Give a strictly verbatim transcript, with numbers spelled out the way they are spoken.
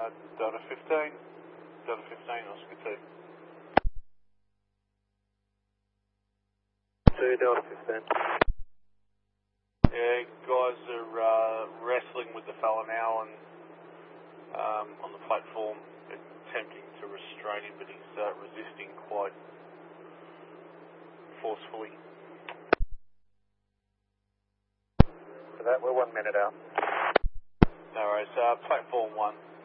Uh, Delta fifteen. Delta fifteen, Oscar two. two, Delta fifteen. Yeah, guys are uh, wrestling with the fellow now and um, on the platform, attempting to restrain him, but he's uh, resisting quite forcefully. For that, we're one minute out. No worries. Uh, platform one.